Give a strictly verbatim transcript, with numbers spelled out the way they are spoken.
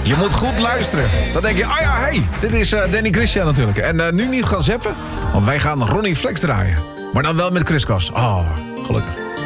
Je moet goed luisteren. Dan denk je, oh ja, hey, dit is uh, Danny Christian natuurlijk. En uh, nu niet gaan zappen, want wij gaan Ronnie Flex draaien. Maar dan wel met Chris Cross. Oh, gelukkig.